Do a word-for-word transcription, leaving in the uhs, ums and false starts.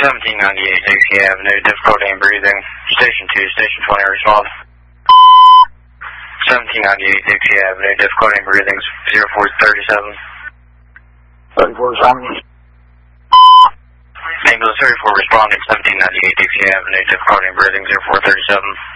seventeen ninety-eight Dixie Avenue, difficulty in breathing. Station two, Station twenty, respond. seventeen ninety-eight Dixie Avenue, difficulty in breathing, zero four thirty-seven. thirty-four, responding. Ambulance thirty-four responding, seventeen ninety-eight Dixie Avenue, difficulty in breathing, zero four thirty-seven.